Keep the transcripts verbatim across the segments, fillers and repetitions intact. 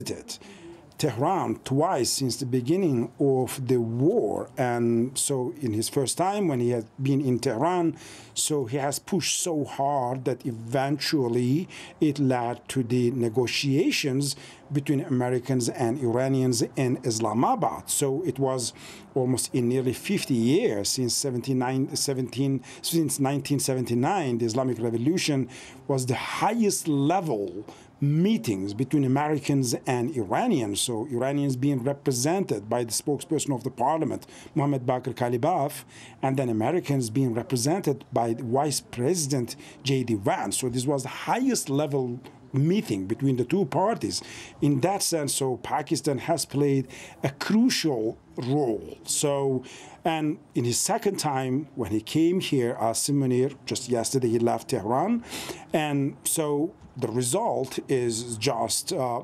Tehran twice since the beginning of the war, and so in his first time when he had been in Tehran, so he has pushed so hard that eventually it led to the negotiations between Americans and Iranians in Islamabad. So it was almost in nearly fifty years since seventeen, since nineteen seventy-nine, the Islamic Revolution was the highest level meetings between Americans and Iranians. So Iranians being represented by the spokesperson of the parliament, Mohammad Bagher Kalibaf, and then Americans being represented by the Vice President J D Vance. So this was the highest level meeting between the two parties. In that sense, so Pakistan has played a crucial role. So, and in his second time, when he came here, Asim Munir, just yesterday, he left Tehran. And so the result is just uh,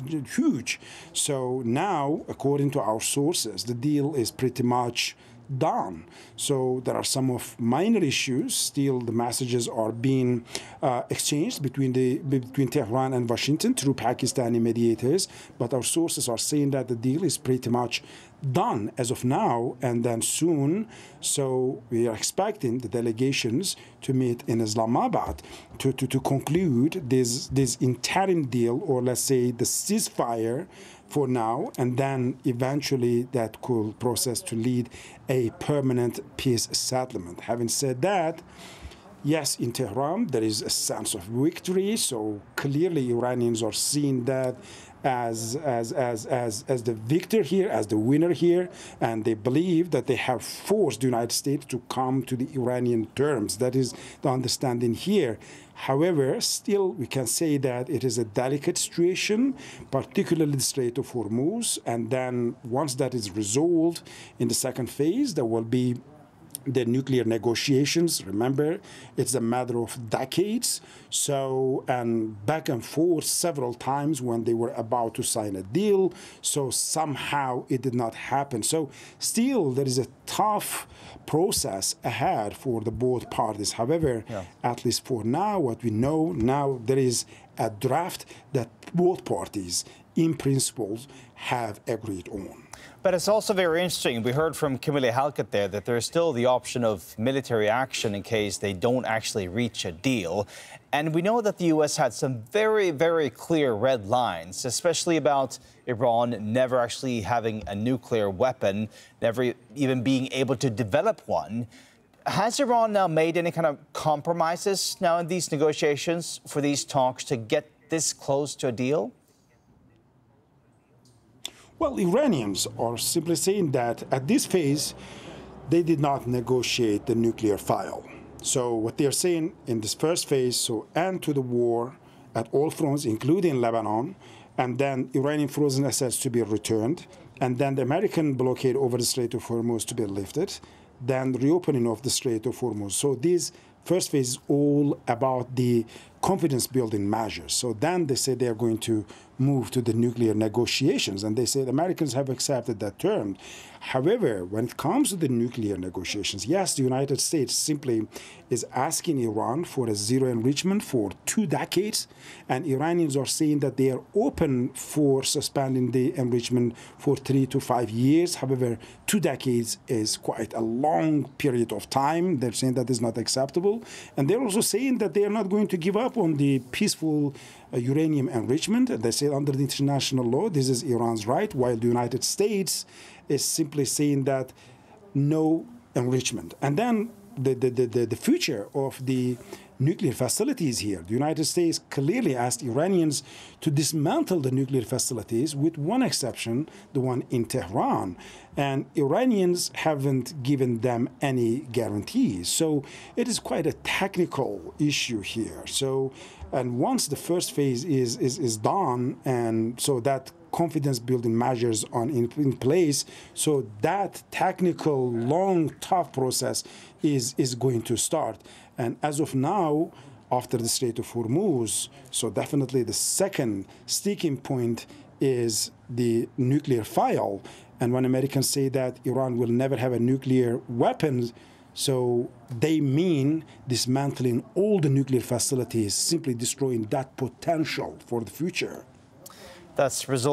huge. So now, according to our sources, the deal is pretty much done. So there are some of minor issues. Still, the messages are being uh, exchanged between the between Tehran and Washington through Pakistani mediators. But our sources are saying that the deal is pretty much done as of now, and then soon. So we are expecting the delegations to meet in Islamabad to, to, to conclude this this interim deal, or let's say the ceasefire for now, and then eventually that could process to lead a permanent peace settlement. Having said that, yes, in Tehran there is a sense of victory, so clearly Iranians are seeing that as as as as as the victor here, as the winner here, and they believe that they have forced the United States to come to the Iranian terms. That is the understanding here. However, still we can say that it is a delicate situation, particularly the Strait of Hormuz, and then once that is resolved in the second phase, there will be the nuclear negotiations. Remember, it's a matter of decades. So, and back and forth several times when they were about to sign a deal. So somehow it did not happen. So still there is a tough process ahead for the both parties. However, yeah. at least for now, what we know now, there is a draft that both parties in principle have agreed on. But it's also very interesting. We heard from Camilla Halkett there that there's still the option of military action in case they don't actually reach a deal. And we know that the U S had some very, very clear red lines, especially about Iran never actually having a nuclear weapon, never even being able to develop one. Has Iran now made any kind of compromises now in these negotiations for these talks to get this close to a deal? Well, Iranians are simply saying that at this phase, they did not negotiate the nuclear file. So what they're saying in this first phase, so end to the war at all fronts, including Lebanon, and then Iranian frozen assets to be returned, and then the American blockade over the Strait of Hormuz to be lifted, then the reopening of the Strait of Hormuz. So this first phase is all about the confidence-building measures. So then they say they are going to move to the nuclear negotiations, and they say the Americans have accepted that term. However, when it comes to the nuclear negotiations, yes, the United States simply is asking Iran for a zero enrichment for two decades, and Iranians are saying that they are open for suspending the enrichment for three to five years. However, two decades is quite a long period of time. They're saying that is not acceptable, and they're also saying that they are not going to give up on the peaceful uh, uranium enrichment. They say under the international law, this is Iran's right, while the United States is simply saying that no enrichment. And then the, the, the, the future of the nuclear facilities here. The United States clearly asked Iranians to dismantle the nuclear facilities, with one exception, the one in Tehran. And Iranians haven't given them any guarantees. So it is quite a technical issue here. So, and once the first phase is, is, is done, and so that confidence building measures on in, in place, so that technical, long, tough process is, is going to start. And as of now, after the Strait of Hormuz, so definitely the second sticking point is the nuclear file. And when Americans say that Iran will never have a nuclear weapon, so they mean dismantling all the nuclear facilities, simply destroying that potential for the future. That's result.